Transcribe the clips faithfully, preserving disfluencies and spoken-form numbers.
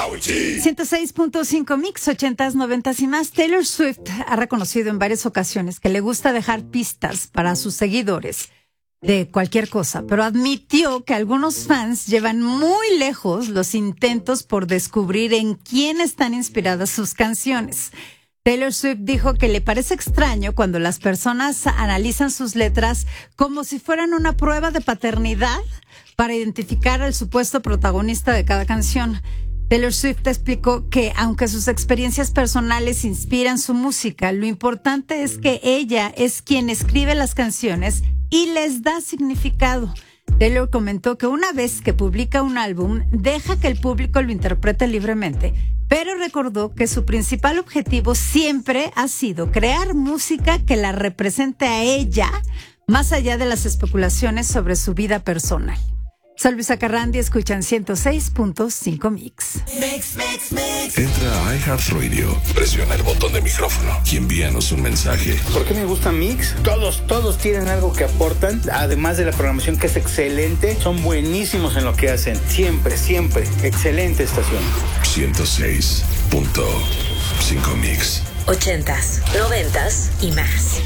ciento seis punto cinco Mix, ochentas, noventas y más. Taylor Swift ha reconocido en varias ocasiones que le gusta dejar pistas para sus seguidores de cualquier cosa, pero admitió que algunos fans llevan muy lejos los intentos por descubrir en quién están inspiradas sus canciones. Taylor Swift dijo que le parece extraño cuando las personas analizan sus letras como si fueran una prueba de paternidad para identificar al supuesto protagonista de cada canción. Taylor Swift explicó que aunque sus experiencias personales inspiran su música, lo importante es que ella es quien escribe las canciones y les da significado. Taylor comentó que una vez que publica un álbum, deja que el público lo interprete libremente, pero recordó que su principal objetivo siempre ha sido crear música que la represente a ella, más allá de las especulaciones sobre su vida personal. Soy Luisa Carrandi, escuchan ciento seis punto cinco Mix. Mix, mix, mix. Entra a iHeartRadio, presiona el botón de micrófono y envíanos un mensaje. ¿Por qué me gusta Mix? Todos, todos tienen algo que aportan, además de la programación que es excelente, son buenísimos en lo que hacen. Siempre, siempre, excelente estación. ciento seis punto cinco Mix. Ochentas, noventas y más.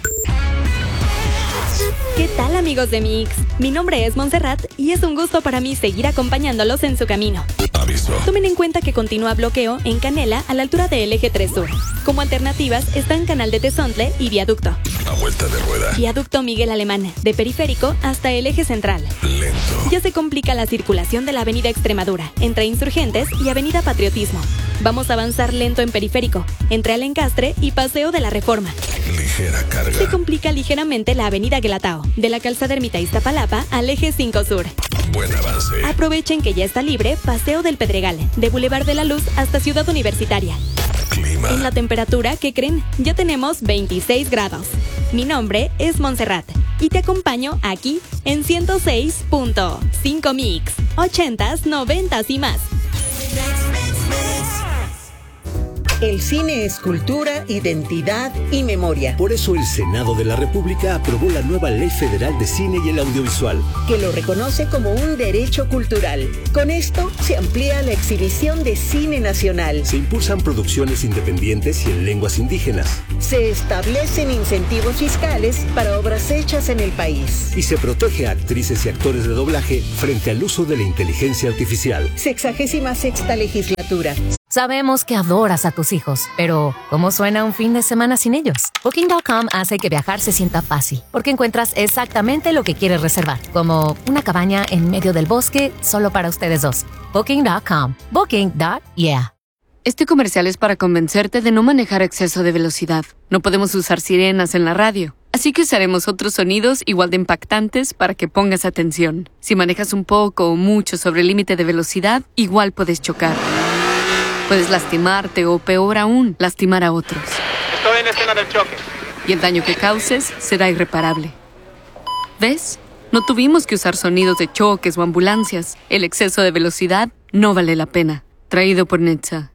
¿Qué tal, amigos de Mix? Mi nombre es Montserrat y es un gusto para mí seguir acompañándolos en su camino. Aviso. Tomen en cuenta que continúa bloqueo en Canela a la altura del eje tres Sur. Como alternativas están Canal de Tezontle y Viaducto. A vuelta de rueda. Viaducto Miguel Alemán, de Periférico hasta el eje central. Lento. Ya se complica la circulación de la avenida Extremadura, entre Insurgentes y avenida Patriotismo. Vamos a avanzar lento en Periférico, entre Alencastre y Paseo de la Reforma. Ligera carga. Se complica ligeramente la avenida Guelatao, de la calzada Ermita Iztapalapa al eje cinco Sur. Buen avance. Aprovechen que ya está libre Paseo del Pedregal, de Boulevard de la Luz hasta Ciudad Universitaria. Clima. En la temperatura, ¿qué creen? Ya tenemos veintiséis grados. Mi nombre es Montserrat y te acompaño aquí en ciento seis punto cinco Mix, ochentas, noventas y más. El cine es cultura, identidad y memoria. Por eso el Senado de la República aprobó la nueva Ley Federal de Cine y el Audiovisual, que lo reconoce como un derecho cultural. Con esto se amplía la exhibición de cine nacional. Se impulsan producciones independientes y en lenguas indígenas. Se establecen incentivos fiscales para obras hechas en el país. Y se protege a actrices y actores de doblaje frente al uso de la inteligencia artificial. Sexagésima sexta legislatura. Sabemos que adoras a tus hijos, pero ¿cómo suena un fin de semana sin ellos? Booking punto com hace que viajar se sienta fácil, porque encuentras exactamente lo que quieres reservar, como una cabaña en medio del bosque solo para ustedes dos. Booking punto com. Booking. Yeah. Este comercial es para convencerte de no manejar a exceso de velocidad. No podemos usar sirenas en la radio, así que usaremos otros sonidos igual de impactantes para que pongas atención. Si manejas un poco o mucho sobre el límite de velocidad, igual puedes chocar. Puedes lastimarte o, peor aún, lastimar a otros. Estoy en escena del choque. Y el daño que causes será irreparable. ¿Ves? No tuvimos que usar sonidos de choques o ambulancias. El exceso de velocidad no vale la pena. Traído por Netza.